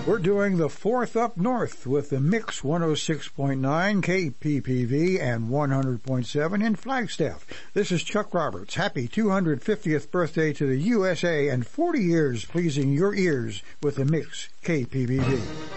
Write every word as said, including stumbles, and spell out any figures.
We're doing the fourth up north with the Mix one oh six point nine K P P V and one hundred point seven in Flagstaff. This is Chuck Roberts. Happy two hundred fiftieth birthday to the U S A and forty years pleasing your ears with the Mix K P P V.